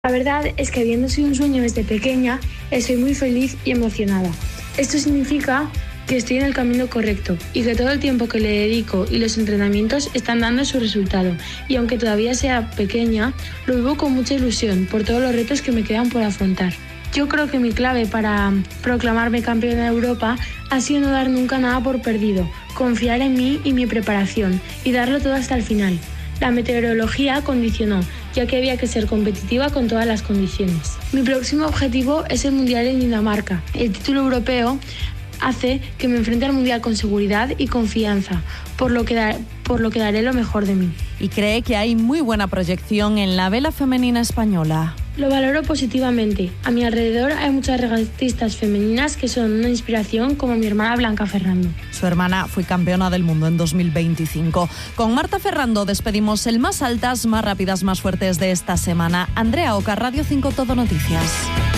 La verdad es que habiendo sido un sueño desde pequeña, estoy muy feliz y emocionada. Esto significa que estoy en el camino correcto y que todo el tiempo que le dedico y los entrenamientos están dando su resultado. Y aunque todavía sea pequeña, lo vivo con mucha ilusión por todos los retos que me quedan por afrontar. Yo creo que mi clave para proclamarme campeona de Europa ha sido no dar nunca nada por perdido, confiar en mí y mi preparación y darlo todo hasta el final. La meteorología condicionó, ya que había que ser competitiva con todas las condiciones. Mi próximo objetivo es el Mundial en Dinamarca. El título europeo hace que me enfrente al Mundial con seguridad y confianza, por lo que daré lo mejor de mí. Y cree que hay muy buena proyección en la vela femenina española. Lo valoro positivamente. A mi alrededor hay muchas regatistas femeninas que son una inspiración, como mi hermana Blanca Ferrando. Su hermana fue campeona del mundo en 2025. Con Marta Ferrando despedimos el más altas, más rápidas, más fuertes de esta semana. Andrea Oca, Radio 5 Todo Noticias.